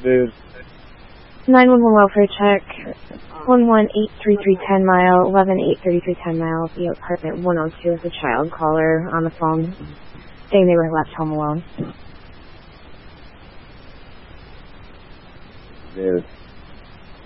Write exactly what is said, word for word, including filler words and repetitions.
Dude. nine one one welfare check. one one eight three three ten mile, eleven eight thirty three ten mile, the apartment one oh two with a child caller on the phone saying they were left home alone. Dude.